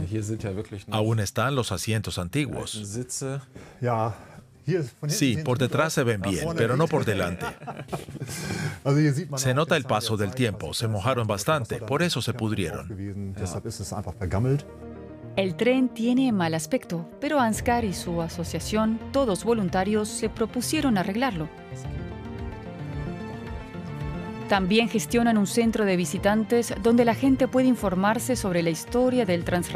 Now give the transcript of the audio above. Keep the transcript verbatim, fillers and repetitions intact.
Aún están los asientos antiguos. Ja, hier ist von hinten Sí, sehen por Sie gut detrás aus. se ven Ja, bien, vorne pero no nicht. por delante. Also hier sieht man Se auch nota die el Zahl paso der del Zeit, tiempo, was se ich da mojaron jetzt bastante, habe. por eso se Ja, pudrieron. gewesen. Deshalb ist es einfach vergammelt. El tren tiene mal aspecto, pero Ansgar y su asociación, todos voluntarios, se propusieron arreglarlo. También gestionan un centro de visitantes donde la gente puede informarse sobre la historia del Transrail.